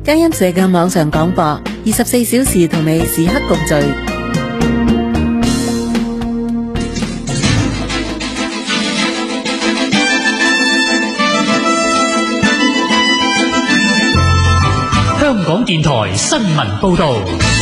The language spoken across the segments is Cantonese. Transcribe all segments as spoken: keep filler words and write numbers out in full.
佳音社嘅網上廣播，二十四小時同你時刻共聚。 香港電台新聞報道。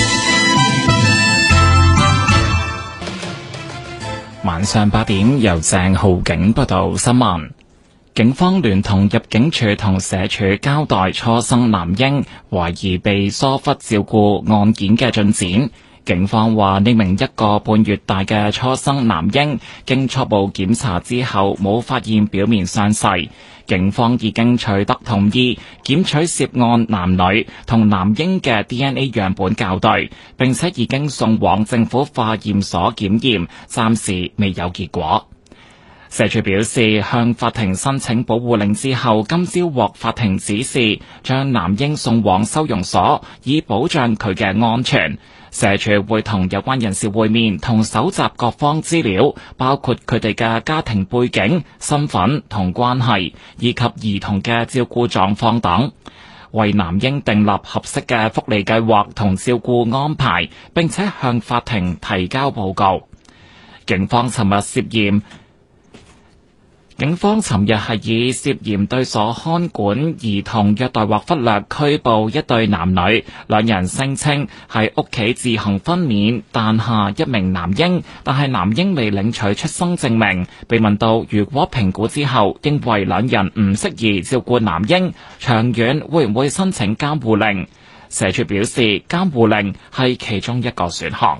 晚上八點，由鄭浩景報道新聞。警方聯同入境處同社署交代初生男嬰懷疑被疏忽照顧案件嘅進展。警方話呢名一個半月大嘅初生男嬰經初步檢查之後冇發現表面傷勢，警方已經取得同意檢取涉案男女同男嬰嘅 D N A 樣本校對，並且已經送往政府化驗所檢驗，暫時未有結果。社署表示，向法庭申請保護令之後，今朝獲法庭指示將男嬰送往收容所，以保障佢嘅安全。社署會同有關人士會面，同搜集各方資料，包括佢哋嘅家庭背景、身份同關係，以及兒童嘅照顧狀況等，為男嬰訂立合適嘅福利計劃同照顧安排，並且向法庭提交報告。警方尋日涉嫌警方尋日係以涉嫌對所看管兒童虐待或忽略拘捕一對男女，兩人聲稱喺屋企自行分娩誕下一名男嬰，但係男嬰未領取出生證明。被問到如果評估之後認為兩人唔適宜照顧男嬰，長遠會唔會申請監護令？社署表示，監護令係其中一個選項。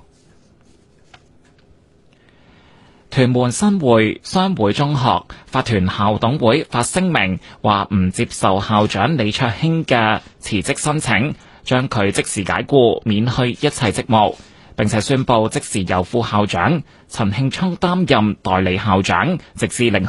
屯門新會商會中學法團校董會發聲明，話唔接受校長李卓興嘅辭職申請，將佢即時解僱，免去一切職務，並且宣布即時由副校長陳慶聰擔任代理校長，直至另